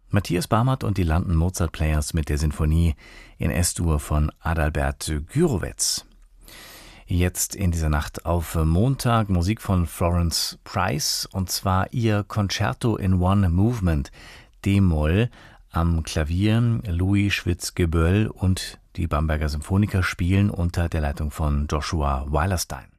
Matthias Barmert und die London Mozart Players mit der Sinfonie in S-Dur von Adalbert Gürowetz. Jetzt in dieser Nacht auf Montag Musik von Florence Price, und zwar ihr Concerto in One Movement, D-Moll, am Klavier Louis Schwitz-Geböll, und die Bamberger Symphoniker spielen unter der Leitung von Joshua Weilerstein.